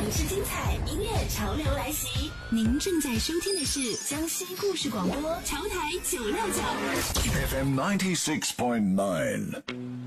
城市精彩，音乐潮流来袭。您正在收听的是江西故事广播潮台969 FM 96.9。